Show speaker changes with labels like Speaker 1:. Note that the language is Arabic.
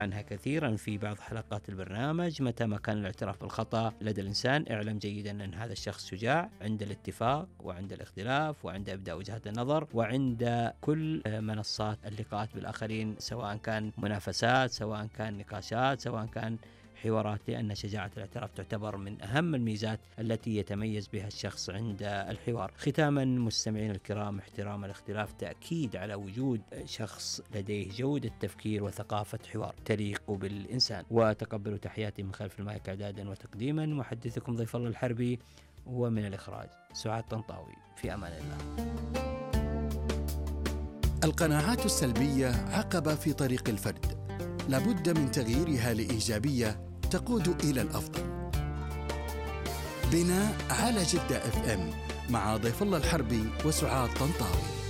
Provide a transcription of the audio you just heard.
Speaker 1: عنها كثيرا في بعض حلقات البرنامج. متى ما كان الاعتراف بالخطأ لدى الإنسان اعلم جيدا أن هذا الشخص شجاع عند الاتفاق وعند الاختلاف وعند إبداء وجهات النظر وعند كل منصات اللقاءات بالآخرين، سواء كان منافسات، سواء كان نقاشات، سواء كان حوارات، لأن شجاعة الاعتراف تعتبر من أهم الميزات التي يتميز بها الشخص عند الحوار. ختاما مستمعين الكرام، احترام الاختلاف تأكيد على وجود شخص لديه جودة تفكير وثقافة حوار تليق بالإنسان. وتقبلوا تحياتي من خلف المايك إعدادا وتقديما، محدثكم ضيف الله الحربي، ومن الإخراج سعاد طنطاوي. في أمان الله.
Speaker 2: القناعات السلبية عقبة في طريق الفرد، لابد من تغييرها لإيجابية تقود إلى الأفضل. بناء على جدة FM مع ضيف الله الحربي وسعاد طنطاوي.